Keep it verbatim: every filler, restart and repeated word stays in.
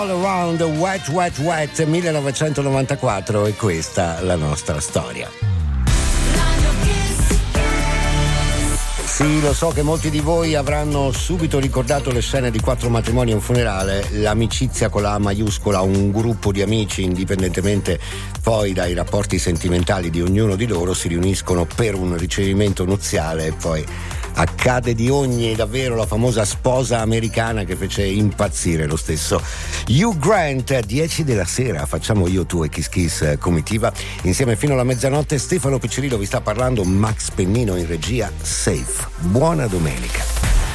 All Around Wet Wet Wet millenovecentonovantaquattro, e questa è la nostra storia. Sì, lo so che molti di voi avranno subito ricordato le scene di Quattro matrimoni e un funerale, l'amicizia con la A maiuscola, un gruppo di amici, indipendentemente poi dai rapporti sentimentali di ognuno di loro, si riuniscono per un ricevimento nuziale e poi accade di ogni, davvero, la famosa sposa americana che fece impazzire lo stesso Hugh Grant. dieci della sera, facciamo Io, Tu e Kiss Kiss comitiva insieme fino alla mezzanotte. Stefano Piccirillo vi sta parlando, Max Pennino in regia. Safe, buona domenica.